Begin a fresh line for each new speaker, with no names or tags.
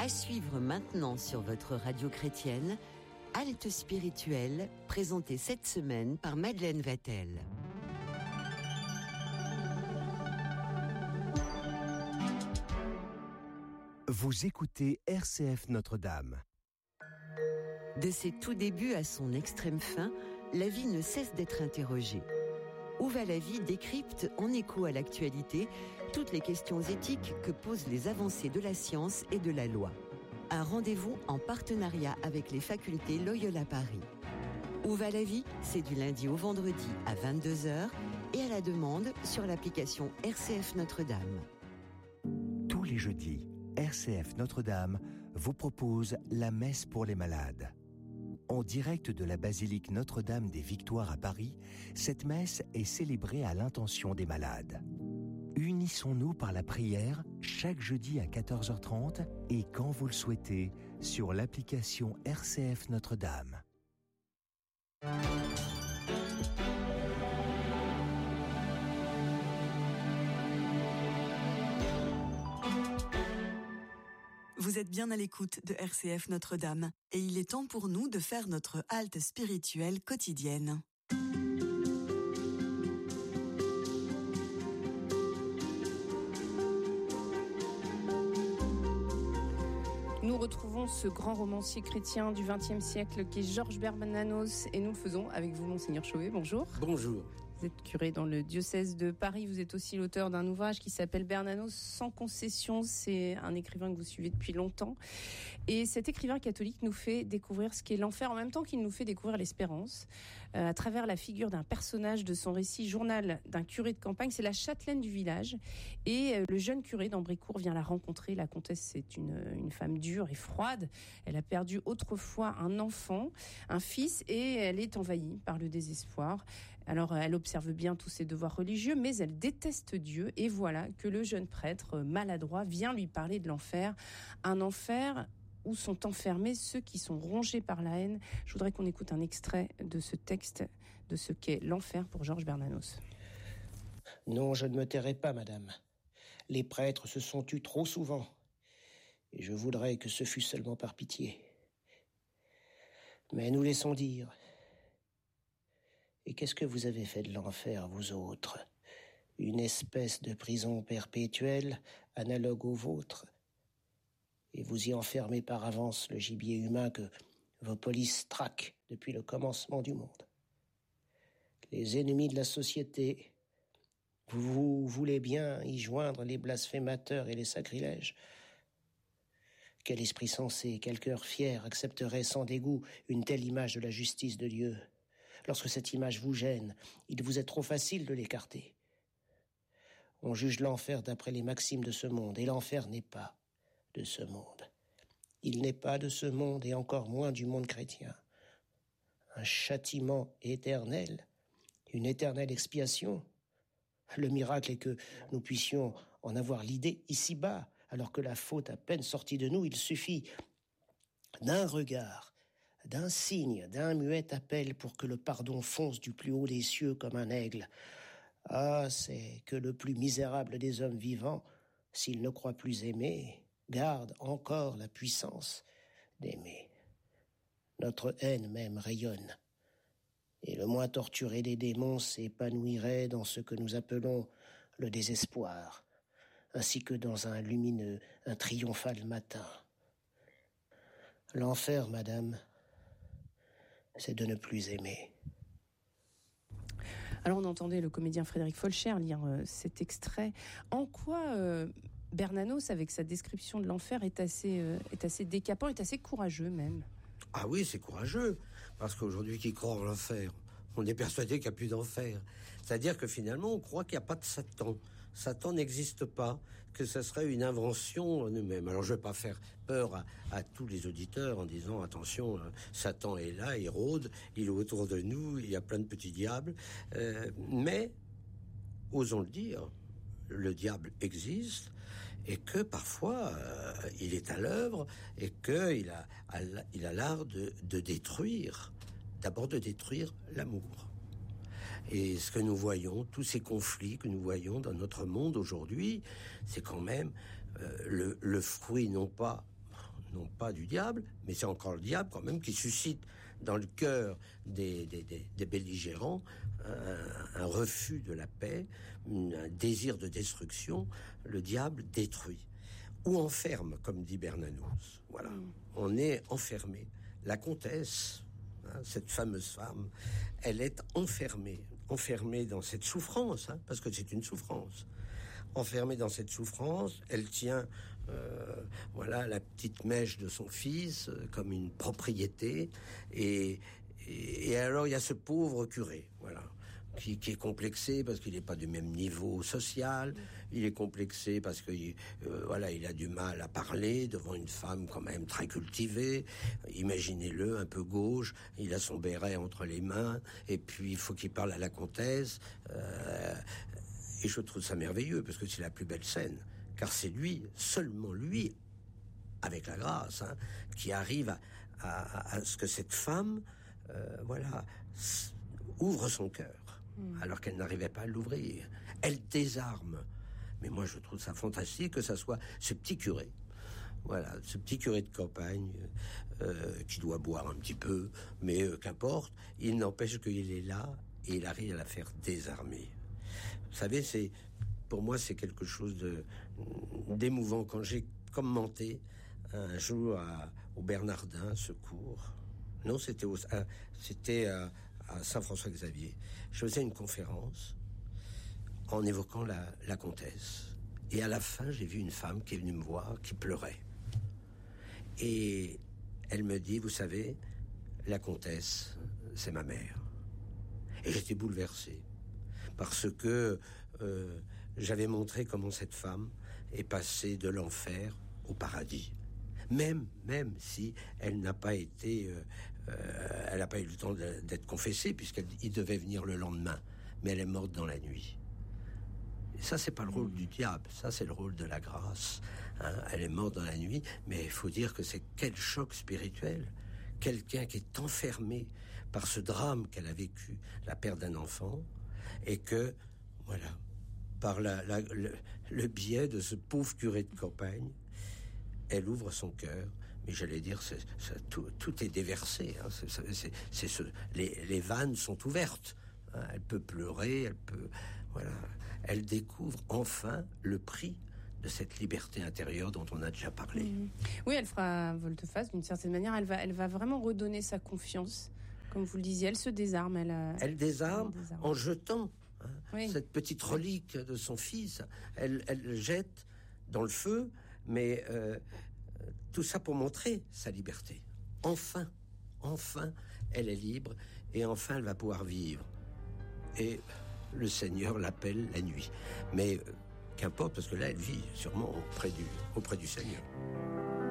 À suivre maintenant sur votre radio chrétienne, Halte spirituelle, présentée cette semaine par Madeleine Vatel.
Vous écoutez RCF Notre-Dame.
De ses tout débuts à son extrême fin, la vie ne cesse d'être interrogée. Où va la vie décrypte, en écho à l'actualité, toutes les questions éthiques que posent les avancées de la science et de la loi. Un rendez-vous en partenariat avec les facultés Loyola Paris. Où va la vie ? C'est du lundi au vendredi à 22h et à la demande sur l'application RCF Notre-Dame.
Tous les jeudis, RCF Notre-Dame vous propose la messe pour les malades. En direct de la basilique Notre-Dame des Victoires à Paris, cette messe est célébrée à l'intention des malades. Unissons-nous par la prière chaque jeudi à 14h30 et quand vous le souhaitez sur l'application RCF Notre-Dame.
Vous êtes bien à l'écoute de RCF Notre-Dame et il est temps pour nous de faire notre halte spirituelle quotidienne.
Nous retrouvons ce grand romancier chrétien du XXe siècle qui est Georges Bernanos et nous le faisons avec vous, Monseigneur Chauvet. Bonjour.
Bonjour.
Vous êtes curé dans le diocèse de Paris. Vous êtes aussi l'auteur d'un ouvrage qui s'appelle Bernanos sans concession. C'est un écrivain que vous suivez depuis longtemps. Et cet écrivain catholique nous fait découvrir ce qu'est l'enfer en même temps qu'il nous fait découvrir l'espérance. À travers la figure d'un personnage de son récit Journal d'un curé de campagne, c'est la châtelaine du village. Et le jeune curé d'Ambrécourt vient la rencontrer. La comtesse, c'est une femme dure et froide. Elle a perdu autrefois un enfant, un fils, et elle est envahie par le désespoir. Alors, elle observe bien tous ses devoirs religieux, mais elle déteste Dieu. Et voilà que le jeune prêtre maladroit vient lui parler de l'enfer. Un enfer où sont enfermés ceux qui sont rongés par la haine. Je voudrais qu'on écoute un extrait de ce texte, de ce qu'est l'enfer pour Georges Bernanos.
Non, je ne me tairai pas, madame. Les prêtres se sont tus trop souvent. Et je voudrais que ce fût seulement par pitié. Mais nous laissons dire. Et qu'est-ce que vous avez fait de l'enfer, vous autres ? Une espèce de prison perpétuelle, analogue au vôtre. Et vous y enfermez par avance le gibier humain que vos polices traquent depuis le commencement du monde. Les ennemis de la société, vous voulez bien y joindre les blasphémateurs et les sacrilèges ? Quel esprit sensé, quel cœur fier accepterait sans dégoût une telle image de la justice de Dieu ? Lorsque cette image vous gêne, il vous est trop facile de l'écarter. On juge l'enfer d'après les maximes de ce monde, et l'enfer n'est pas de ce monde. Il n'est pas de ce monde, et encore moins du monde chrétien. Un châtiment éternel, une éternelle expiation. Le miracle est que nous puissions en avoir l'idée ici-bas, alors que la faute à peine sortie de nous, il suffit d'un regard, d'un signe, d'un muet appel pour que le pardon fonce du plus haut des cieux comme un aigle. Ah, c'est que le plus misérable des hommes vivants, s'il ne croit plus aimer, garde encore la puissance d'aimer. Notre haine même rayonne, et le moins torturé des démons s'épanouirait dans ce que nous appelons le désespoir, ainsi que dans un lumineux, un triomphal matin. L'enfer, madame, c'est de ne plus aimer.
Alors on entendait le comédien Frédéric Folcher lire cet extrait. En quoi Bernanos, avec sa description de l'enfer, est assez décapant, est assez courageux même ?
Ah oui, c'est courageux, parce qu'aujourd'hui, qui croit en l'enfer ? On est persuadé qu'il n'y a plus d'enfer. C'est-à-dire que finalement, on croit qu'il n'y a pas de Satan. Satan n'existe pas, que ce serait une invention nous-mêmes. Alors je ne vais pas faire peur à tous les auditeurs en disant attention, Satan est là, il rôde, il est autour de nous, il y a plein de petits diables. Mais, osons le dire, le diable existe et que parfois il est à l'œuvre et qu'il a l'art de détruire, d'abord de détruire l'amour. Et ce que nous voyons, tous ces conflits que nous voyons dans notre monde aujourd'hui, c'est quand même le fruit non pas non pas du diable, mais c'est encore le diable quand même qui suscite dans le cœur des belligérants un refus de la paix, un désir de destruction. Le diable détruit ou enferme, comme dit Bernanos. Voilà, on est enfermé. La comtesse, cette fameuse femme, elle est enfermée dans cette souffrance, parce que c'est une souffrance. Enfermée dans cette souffrance, elle tient la petite mèche de son fils comme une propriété, et alors il y a ce pauvre curé, qui est complexé parce qu'il n'est pas du même niveau social, il est complexé parce que il a du mal à parler devant une femme quand même très cultivée. Imaginez-le, un peu gauche, il a son béret entre les mains, et puis il faut qu'il parle à la comtesse, et je trouve ça merveilleux parce que c'est la plus belle scène, car c'est lui, seulement lui, avec la grâce, qui arrive à ce que cette femme ouvre son cœur, alors qu'elle n'arrivait pas à l'ouvrir. Elle désarme. Mais moi, je trouve ça fantastique que ça soit ce petit curé, ce petit curé de campagne qui doit boire un petit peu, mais qu'importe, il n'empêche qu'il est là et il arrive à la faire désarmer. Vous savez, pour moi, c'est quelque chose d'émouvant. Quand j'ai commenté un jour au Bernardin, ce cours, non, c'était à Saint-François-Xavier. Je faisais une conférence en évoquant la comtesse. Et à la fin, j'ai vu une femme qui est venue me voir, qui pleurait. Et elle me dit, vous savez, la comtesse, c'est ma mère. Et j'étais bouleversé. Parce que j'avais montré comment cette femme est passée de l'enfer au paradis. Même si elle n'a pas été, elle n'a pas eu le temps d'être confessée, puisqu'il devait venir le lendemain. Mais elle est morte dans la nuit. Et ça, c'est pas le rôle du diable, ça, c'est le rôle de la grâce. Elle est morte dans la nuit, mais il faut dire que c'est quel choc spirituel. Quelqu'un qui est enfermé par ce drame qu'elle a vécu, la perte d'un enfant, et que, par le biais de ce pauvre curé de campagne, elle ouvre son cœur, mais j'allais dire, tout est déversé. Les vannes sont ouvertes. Elle peut pleurer, elle découvre enfin le prix de cette liberté intérieure dont on a déjà parlé.
Oui, elle fera volte-face d'une certaine manière. Elle va vraiment redonner sa confiance. Comme vous le disiez, elle se désarme.
Elle désarme en jetant cette petite relique de son fils. Elle le jette dans le feu, mais tout ça pour montrer sa liberté. Enfin, elle est libre, et enfin elle va pouvoir vivre. Et le Seigneur l'appelle la nuit. Mais qu'importe, parce que là, elle vit sûrement auprès du Seigneur.